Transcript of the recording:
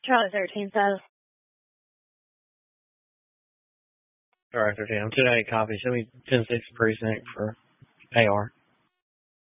Charlie 13 says. Charlie 13. I'm 298 copy. Send me 10-6 precinct for AR.